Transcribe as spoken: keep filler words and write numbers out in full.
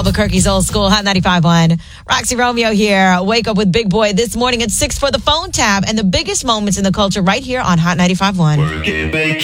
Albuquerque's old school Hot ninety-five point one. Roxy Romeo here. Wake up with Big Boy this morning at six for the phone tab and the biggest moments in the culture right here on Hot ninety-five point one. Work it, bake